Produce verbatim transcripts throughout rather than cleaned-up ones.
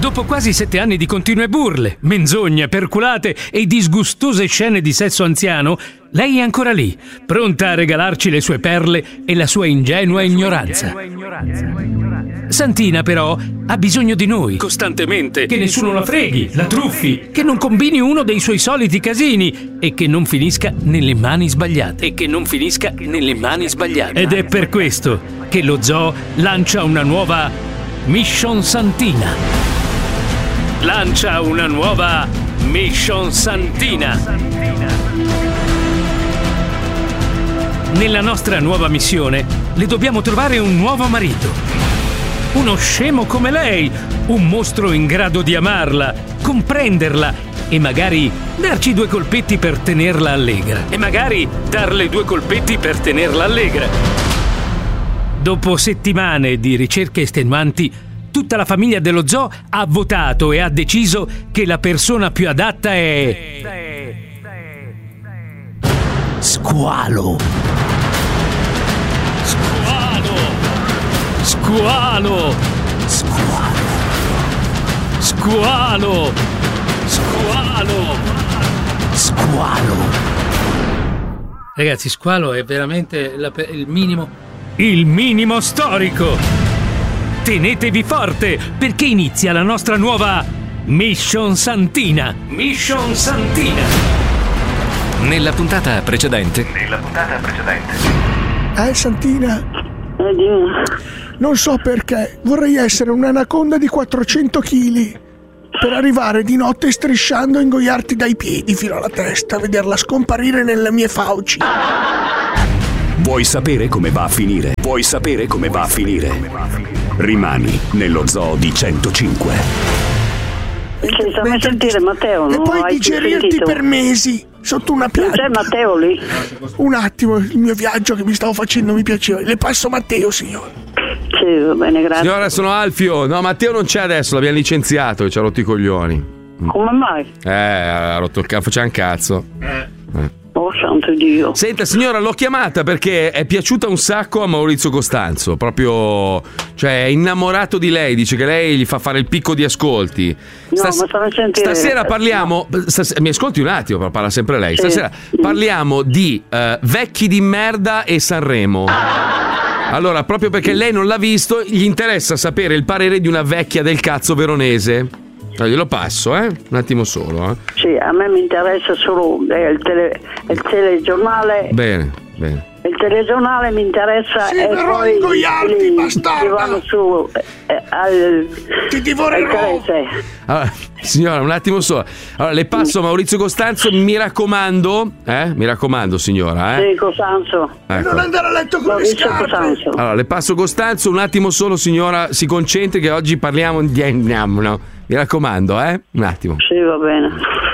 Dopo quasi sette anni di continue burle, menzogne, perculate e disgustose scene di sesso anziano, lei è ancora lì, pronta a regalarci le sue perle e la sua ingenua ignoranza. Santina, però, ha bisogno di noi, costantemente, che nessuno la freghi, la truffi, che non combini uno dei suoi soliti casini e che non finisca nelle mani sbagliate. E che non finisca nelle mani sbagliate. Ed è per questo che lo zoo lancia una nuova Mission Santina. Lancia una nuova Mission Santina. Nella nostra nuova missione le dobbiamo trovare un nuovo marito. Uno scemo come lei, un mostro in grado di amarla, comprenderla e magari darci due colpetti per tenerla allegra. E magari darle due colpetti per tenerla allegra. Dopo settimane di ricerche estenuanti, tutta la famiglia dello zoo ha votato e ha deciso che la persona più adatta è... Squalo. Squalo. Squalo. Squalo. Squalo. Squalo. Squalo. Ragazzi, squalo è veramente la, il minimo. Il minimo storico. Tenetevi forte perché inizia la nostra nuova Mission Santina. Mission Santina. Nella puntata precedente. Nella puntata precedente. Eh, Santina? Non so perché, vorrei essere un'anaconda di quattrocento chili per arrivare di notte strisciando e ingoiarti dai piedi fino alla testa, vederla scomparire nelle mie fauci. Vuoi sapere come va a finire? Vuoi sapere come va a finire? Rimani nello zoo di centocinque. Sì, fammi sentire Matteo, e no? poi Hai digerirti sentito? per mesi sotto una pianta. C'è Matteo lì? Un attimo, il mio viaggio che mi stavo facendo mi piaceva. Le passo Matteo, signore. Sì, va bene, grazie. Signora, sono Alfio. No, Matteo non c'è adesso, l'abbiamo licenziato e ci ha rotto i coglioni. Come mai? Eh, ha rotto il cazzo, faceva un cazzo. Eh. Oh, santo Dio. Senta, signora, l'ho chiamata perché è piaciuta un sacco a Maurizio Costanzo. Proprio, cioè, è innamorato di lei. Dice che lei gli fa fare il picco di ascolti. No, Stas- ma fammi sentire. Stasera parliamo. Stas- mi ascolti un attimo, però parla sempre lei. Sì. Stasera parliamo di uh, vecchi di merda e Sanremo. Allora, proprio perché lei non l'ha visto, gli interessa sapere il parere di una vecchia del cazzo veronese. Allora, glielo passo, eh? Un attimo solo, eh? Sì, a me mi interessa solo eh, il, tele, il telegiornale. Bene, bene. Il telegiornale mi interessa Sì, e però poi ingoiarti, quelli bastarda! che vanno su eh, al Ti divorerò! Allora, signora, un attimo solo. Allora, le passo Maurizio Costanzo, mi raccomando, eh? Mi raccomando, signora, eh? Sì, Costanzo. Ecco. Non andare a letto con le scarpe! Allora, le passo Costanzo, un attimo solo, signora, si concentri che oggi parliamo di... No. Mi raccomando, eh? Un attimo. Sì, va bene.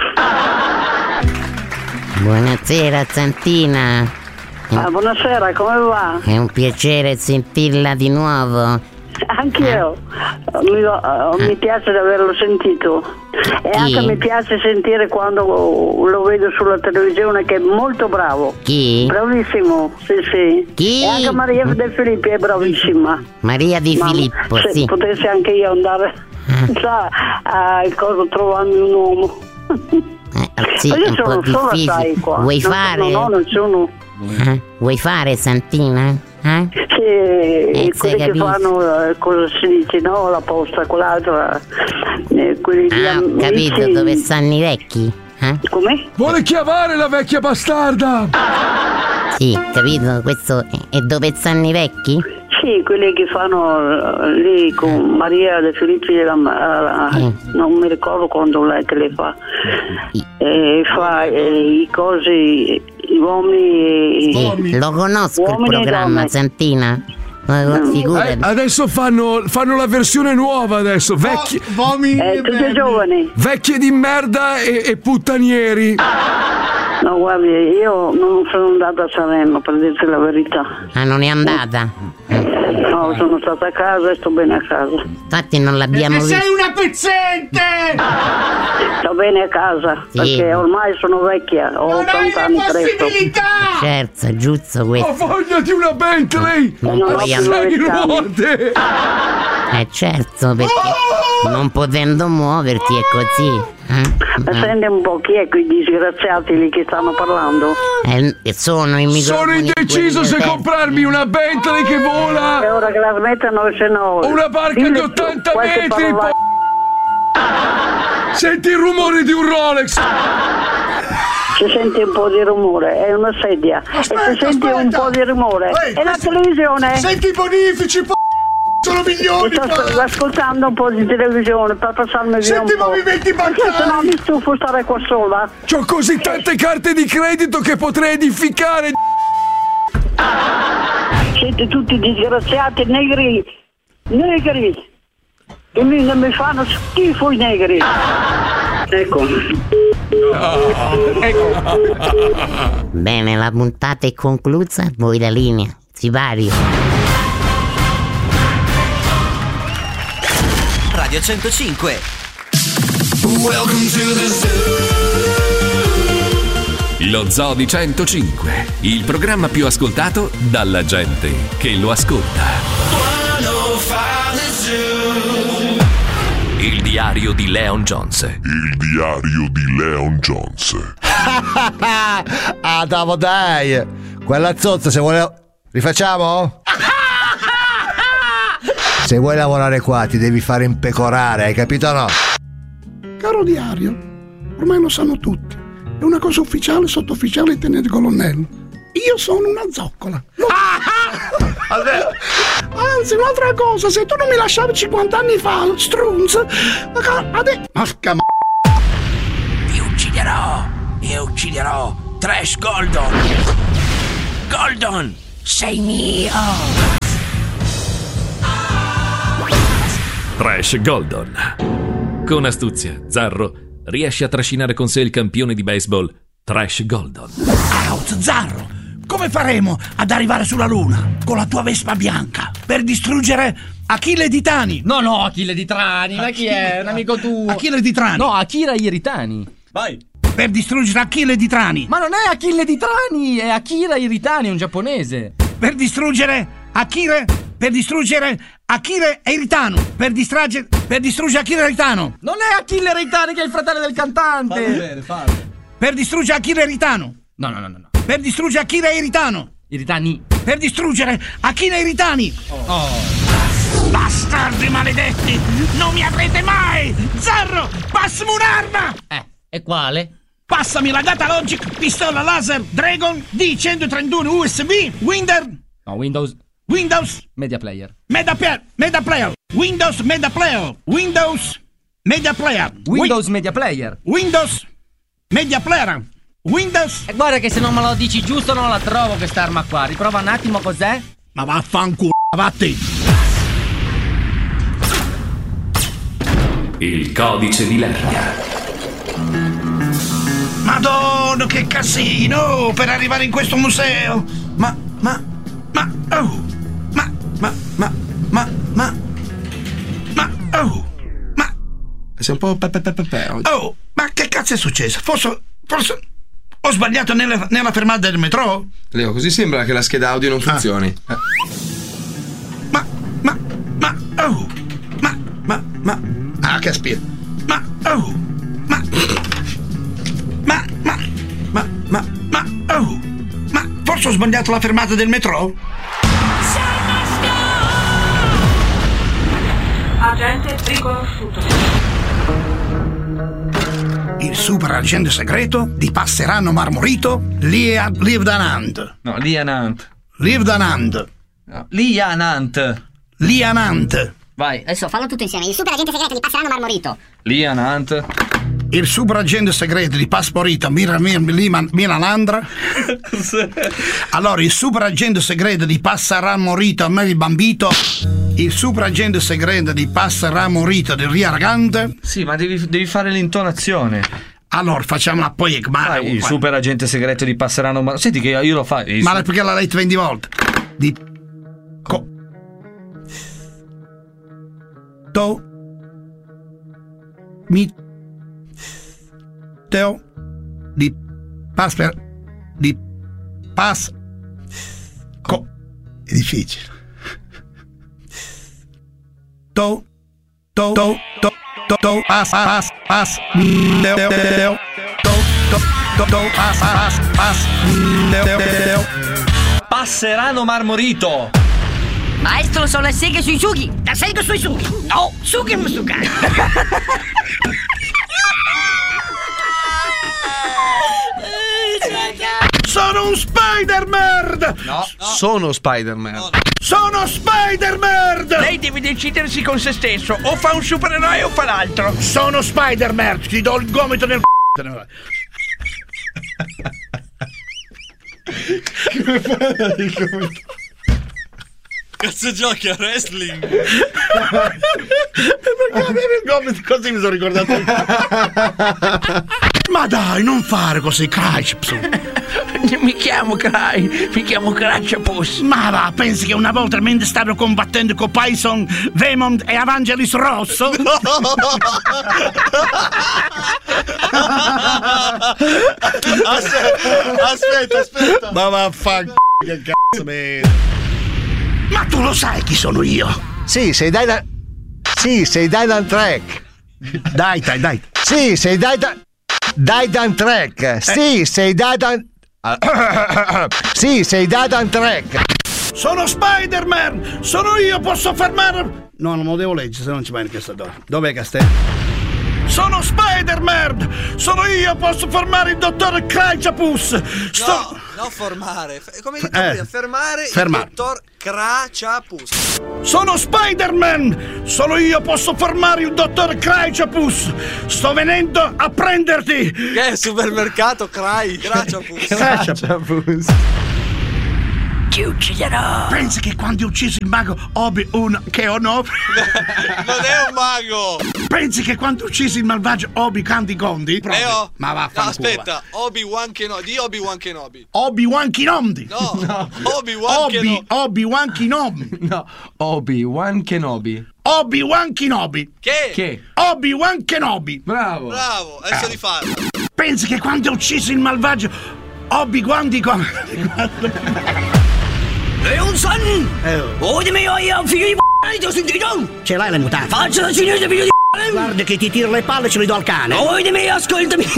Buonasera, Santina. Ah, buonasera, come va? È un piacere sentirla di nuovo. Anch'io. Mi, uh, mi piace di averlo sentito. E Chi? anche mi piace sentire quando lo vedo sulla televisione che è molto bravo. Chi? Bravissimo, sì, sì. Chi? E anche Maria De Filippi è bravissima. Maria Di Ma Filippo, se sì. potessi anche io andare sa, a il coso trovando un uomo. Eh, sì, Ma io è un sono po' sola, difficile. sai, qua. Vuoi non, fare? No, no, non sono. Eh? Vuoi fare, Santina? Eh? Sì, Eh, quelli sei che capito. fanno, eh, cosa si dice, no, la posta, quell'altra, eh, quelli di Ah, ho capito, amici- dove stanno i vecchi? Eh? Come? Vuole chiamare la vecchia bastarda! Sì, capito, questo è dove stanno i vecchi? Sì, quelli che fanno eh, lì con Maria De Filippi della, eh, non mi ricordo quando lei che le fa, eh, fa eh, i cosi, gli uomini. Sì, lo conosco Uomini il e programma, donne. Santina. Ma figurati. Eh, adesso fanno, fanno la versione nuova adesso, vecchi, Eh, tutti giovani. vecchie di merda e, e puttanieri. No, guardi, io non sono andata a Sanremo, per dirti la verità. Ah, non è andata? No, sono stata a casa e sto bene a casa. Infatti non l'abbiamo visto. una pezzente! Sto bene a casa, Sì. perché ormai sono vecchia, ho ottanta anni presto. Certo, è giusto Ho questo. voglia di una Bentley! Non non ho puoi più andare. le Sei gambe. ruote! Eh certo, perché non potendo muoverti è così. Eh? Ma senti un po' chi è quei disgraziati lì che stanno parlando? Eh, sono i microfoni. Sono indeciso se comprarmi una Bentley che vola. E ora che la smettano, se no. Una barca di ottanta metri. Po- Senti il rumore di un Rolex. Si sente un po' di rumore, è una sedia. Aspetta, e si sente aspetta. un po' di rumore. Ehi, è la questi- televisione. Senti i bonifici, po- sono milioni. Sto qua. ascoltando un po' di televisione per passarmi via Senti un po'. movimenti Perché se no bancari. mi stufo stare qua sola. C'ho così tante carte di credito che potrei edificare. Siete tutti disgraziati, negri. Negri. Che mi, non mi fanno schifo i negri. Ecco. Bene, la puntata è conclusa, voi la linea. Sipario. Radio centocinque. Lo Zoo di centocinque, il programma più ascoltato dalla gente che lo ascolta. Il diario di Leon Jones. Il diario di Leon Jones. Ah, Davo, dai! Quella zozza, se vuole. Rifacciamo? Se vuoi lavorare qua ti devi fare impecorare, hai capito o no? Caro diario, ormai lo sanno tutti. È una cosa ufficiale, sottufficiale e tenente colonnello. Io sono una zoccola. No. Anzi, un'altra cosa, se tu non mi lasciavi cinquanta anni fa, strunz, adesso... Porca m***a. Ti ucciderò, io ucciderò Trash Goldon. Goldon, sei mio. Trash Goldon. Con astuzia, Zarro riesce a trascinare con sé il campione di baseball, Trash Goldon. Out, Zarro, come faremo ad arrivare sulla Luna con la tua Vespa bianca per distruggere Achille di Trani? No, no, Achille di Trani, ma chi è? Un amico tuo. Achille di Trani. No, Akira Iritani. Vai. Per distruggere Achille di Trani. Ma non è Achille di Trani, è Akira Iritani, un giapponese. Per distruggere Akira, per distruggere Akira Iritano. Per distragge, per distruggere Akira Iritano. Non è Achille Iritani che è il fratello del cantante. Fallo bene, fallo. Per distruggere Akira Iritano. No, no, no, no. Per distruggere Akira Iritano. Iritani. Per distruggere Akira Iritani. Oh. oh. Bastardi maledetti! Non mi avrete mai! Zarro, passami un'arma! Eh, e quale? Passami la Data Logic, pistola laser, Dragon, D centotrentuno U S B, Winder... No, Windows... Windows... Media Player. Media Player, Media Player, Windows Media Player, Windows Media Player. Windows Media Player. Windows Media Player. Windows... E guarda che se non me lo dici giusto non la trovo quest'arma qua. Riprova un attimo cos'è. Ma vaffanculo, vatti. Il codice di Lernia. Madonna, che casino per arrivare in questo museo. Ma, ma, ma, oh, ma, ma, ma, ma, ma, ma, oh, ma. Sei un po' pepe pepe pe. Oh, ma che cazzo è successo? Forse, forse ho sbagliato nella, nella fermata del metro? Leo, così sembra che la scheda audio non funzioni. Ah. Eh. Ma, ma, ma, oh, ma, ma, ma. Ah, che spia. Ma, oh, ma, ma, ma, ma, ma, ma, oh, ma, forse ho sbagliato la fermata del metro? Agente riconosciuto. Il super agente segreto di Passerano Marmorito, Lia Livdanant. No, Lianant. Livdanant. No, Lianant. Lianant. Vai. Adesso fallo tutto insieme. Il super agente segreto di Passerano Marmorito. Lianant. Il super agente segreto di Passporito Mira Mir Liman Milalandra. Allora, il super agente segreto di Passerano Morito Mel Bambito. Il super agente segreto di Passerano Morito di Ria Ragante. Sì, ma devi, devi fare l'intonazione. Allora, facciamola poi. Ma il super agente segreto di Passerano Marmorito. Senti che io lo faccio. Ma perché l'ha letto venti volte? Di Co- To Mi Teo di Pasper di Pas Co è difficile. To to to to to to pass pass pass deo deo deo to to to to pass pass pass deo deo deo. Passerano marmorito. Maestro, sono le seghe sui sughi. La sega sui sughi. No, sughi e musucai. Sono un Spider-Man! No, sono Spider-Man. No, no. Sono Spider-Man! Lei deve decidersi con se stesso, o fa un supereroe o fa l'altro. Sono Spider-Man, ti do il gomito nel c***o. Come fai a dire il gomito? Cazzo giochi a wrestling? Perché avevi il gomito così mi sono ricordato. Ma dai, non fare così, Crashpsu. Mi chiamo Cry, mi chiamo Crashapus. Ma va, pensi che una volta mentre stavo combattendo con Python, Venom e Evangelis Rosso? No. aspetta, aspetta, aspetta. Ma vaffanculo, che cazzo me. Ma tu lo sai chi sono io? Sì, sei Dylan. Sì, sei Dylan Trek. Dai, dai, dai. Sì, sei Dylan. Dylan Trek. Eh. Sì, sei Dylan. Sì, sei Dylan Trek. Sono Spider-Man! Sono io, posso fermare. No, non lo devo leggere, se non ci vai in questa dove. Dov'è Castello? Sono Spider-Man! Sono io, posso fermare il dottor Crachapus! Sto... No, non formare. Come hai detto Eh, prima, fermare, fermare. il dottor Crachapus. Sono Spider-Man! Sono io, posso fermare il dottor Crachapus! Sto venendo a prenderti! Che è supermercato Cry Crachapus. Crachapus. Ti ucciderò. Pensi che quando ho ucciso il mago Obi-Wan che ho no? Non è un mago. Pensi che quando ho ucciso il malvagio Obi-Wan di Gondi? Leo? Ma va, No, aspetta, Obi-Wan Kenobi. Di Obi-Wan Kenobi. Obi-Wan Kenobi. No, no. Obi-Wan Obi, Kenobi. Obi-Wan Kenobi. No, Obi-Wan Kenobi. Obi-Wan Kenobi. Che? Che? Obi-Wan Kenobi. Bravo. Bravo, adesso rifarlo. Pensi che quando ho ucciso il malvagio Obi-Wan di Gondi? Leonson! Oh, dimmi io, io, figlio di b***a, ti ho sentito? Ce l'hai le mutande? Faccia la cinese, figlio di b***a! Guarda che ti tiro le palle e ce le do al cane. Oh, dimmi, ascoltami!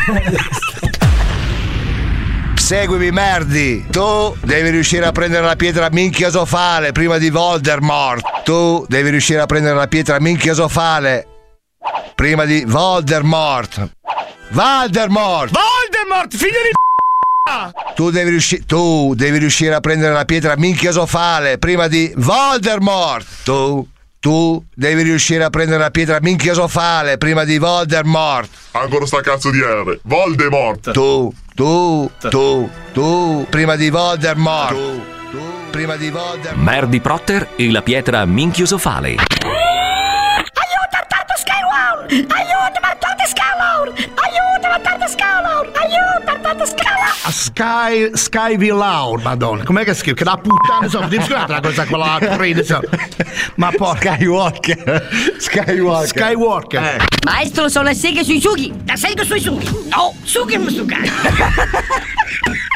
Seguimi, merdi. Tu devi riuscire a prendere la pietra minchiosofale prima di Voldemort. Tu devi riuscire a prendere la pietra minchiosofale prima di Voldemort. Voldemort! Voldemort, figlio di b***a! Tu devi riuscire tu devi riuscire a prendere la pietra minchiosofale prima di Voldemort. Tu tu devi riuscire a prendere la pietra minchiosofale prima di Voldemort. Ancora sta cazzo di R. Voldemort. Tu tu tu tu prima di Voldemort. Tu tu prima di Voldemort. Merdy Protter e la pietra minchiosofale. Aiuto, Tartar Skyward! Aiuto, Tartar Skyward! Aiuto, Tartar Skyward! Aiuto, Tartar Skyward! Sky Skyville Loud, madonna, com'è che scrive? Che da puttana, insomma, devi scrivere la cosa quella crede, insomma. Ma porca Skywalker. Skywalker. Skywalker. Eh. Maestro, sono le seghe sui sughi. La sega sui sughi. No, sughi e musucai.